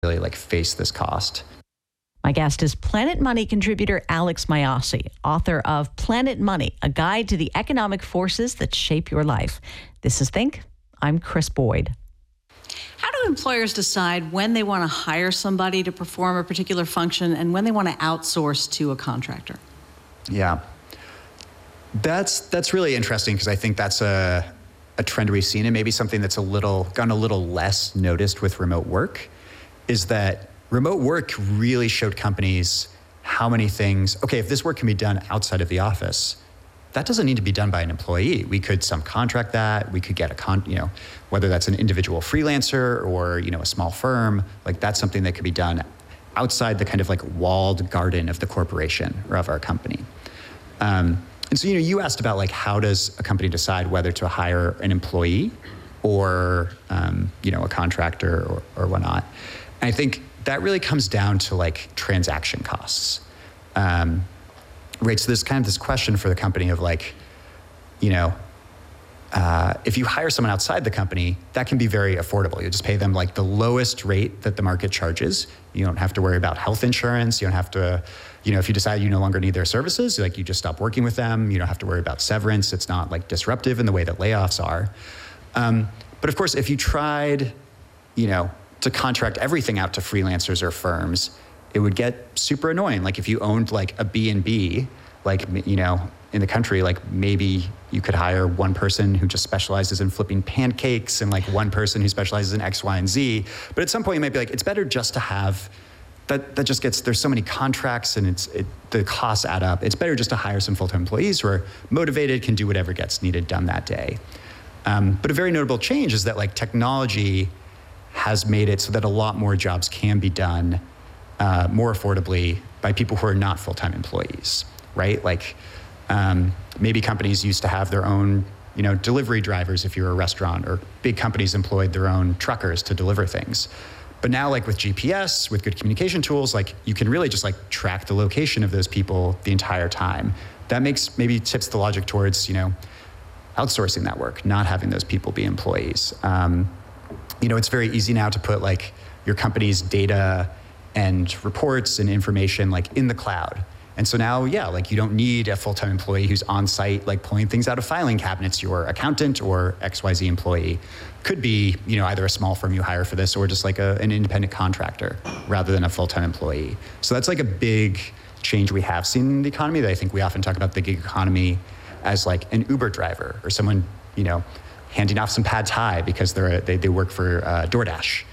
really like face this cost. My guest is Planet Money contributor Alex Mayyasi, author of Planet Money, a guide to the economic forces that shape your life. This is Think. I'm Chris Boyd. How do employers decide when they want to hire somebody to perform a particular function and when they want to outsource to a contractor? Yeah, that's really interesting because I think that's a trend we've seen, and maybe something that's gotten a little less noticed with remote work, is that remote work really showed companies how many things, okay, if this work can be done outside of the office, that doesn't need to be done by an employee. We could subcontract that. We could get whether that's an individual freelancer or, a small firm, like that's something that could be done outside the kind of like walled garden of the corporation or of our company. And so, you asked about like, how does a company decide whether to hire an employee or, a contractor or whatnot? And I think that really comes down to like transaction costs. Right, so there's kind of this question for the company of like, if you hire someone outside the company, that can be very affordable. You just pay them like the lowest rate that the market charges. You don't have to worry about health insurance. You don't have to, if you decide you no longer need their services, like you just stop working with them. You don't have to worry about severance. It's not like disruptive in the way that layoffs are. But of course, if you tried, to contract everything out to freelancers or firms, it would get super annoying. Like if you owned like a B&B, like, in the country, like maybe you could hire one person who just specializes in flipping pancakes and like one person who specializes in X, Y, and Z. But at some point you might be like, it's better just to have, that just gets, there's so many contracts and the costs add up. It's better just to hire some full-time employees who are motivated, can do whatever gets needed done that day. But a very notable change is that like technology has made it so that a lot more jobs can be done more affordably by people who are not full-time employees, right? Like maybe companies used to have their own, delivery drivers if you're a restaurant, or big companies employed their own truckers to deliver things. But now like with GPS, with good communication tools, like you can really just like track the location of those people the entire time. That maybe tips the logic towards, outsourcing that work, not having those people be employees. It's very easy now to put like your company's data and reports and information like in the cloud. And so now, like you don't need a full-time employee who's on site, like pulling things out of filing cabinets. Your accountant or XYZ employee could be, either a small firm you hire for this or just like an independent contractor rather than a full-time employee. So that's like a big change we have seen in the economy, that I think we often talk about the gig economy as like an Uber driver or someone, handing off some pad thai because they work for DoorDash.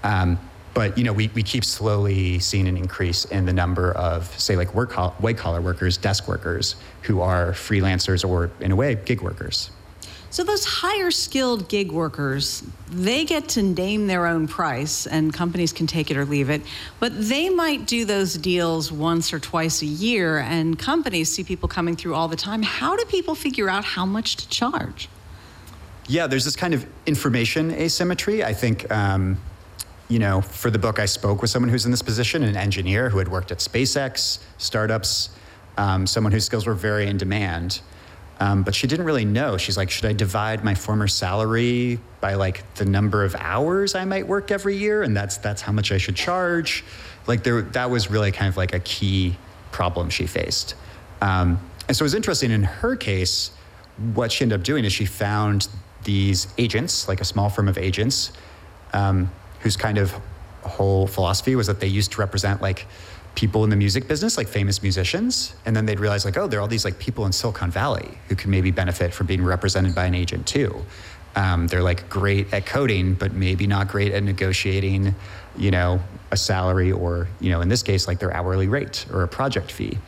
But we keep slowly seeing an increase in the number of, say, like white-collar workers, desk workers, who are freelancers or, in a way, gig workers. So those higher skilled gig workers, they get to name their own price and companies can take it or leave it, but they might do those deals once or twice a year and companies see people coming through all the time. How do people figure out how much to charge? Yeah, there's this kind of information asymmetry. I think, for the book, I spoke with someone who's in this position, an engineer who had worked at SpaceX, startups, someone whose skills were very in demand. But she didn't really know. She's like, should I divide my former salary by like the number of hours I might work every year? And that's how much I should charge. Like that was really kind of like a key problem she faced. And so it was interesting in her case, what she ended up doing is she found these agents, like a small firm of agents, whose kind of whole philosophy was that they used to represent like people in the music business, like famous musicians. And then they'd realize like, oh, there are all these like people in Silicon Valley who could maybe benefit from being represented by an agent too. They're like great at coding, but maybe not great at negotiating, a salary or, in this case, like their hourly rate or a project fee.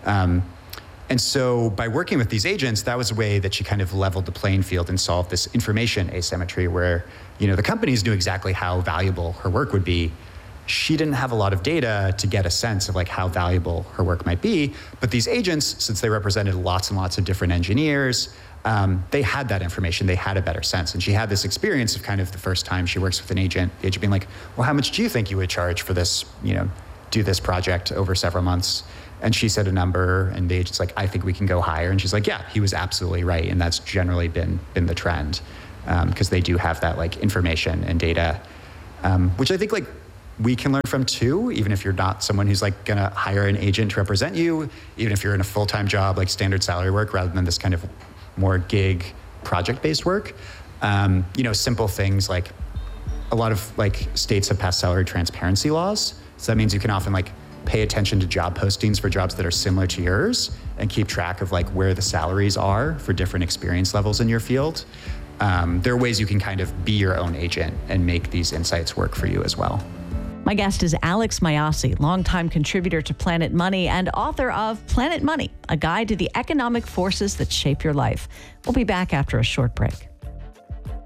And so by working with these agents, that was a way that she kind of leveled the playing field and solved this information asymmetry where, the companies knew exactly how valuable her work would be. She didn't have a lot of data to get a sense of like how valuable her work might be, but these agents, since they represented lots and lots of different engineers, they had that information, they had a better sense. And she had this experience of kind of the first time she works with an agent, the agent being like, well, how much do you think you would charge for this, do this project over several months? And she said a number, and the agent's like, I think we can go higher. And she's like, yeah, he was absolutely right. And that's generally been the trend, because they do have that like information and data, which I think like we can learn from too, even if you're not someone who's like going to hire an agent to represent you, even if you're in a full-time job, like standard salary work, rather than this kind of more gig project-based work. Simple things like a lot of like states have passed salary transparency laws. So that means you can often like pay attention to job postings for jobs that are similar to yours and keep track of like where the salaries are for different experience levels in your field. There are ways you can kind of be your own agent and make these insights work for you as well. My guest is Alex Mayyasi, longtime contributor to Planet Money and author of Planet Money, a guide to the economic forces that shape your life. We'll be back after a short break.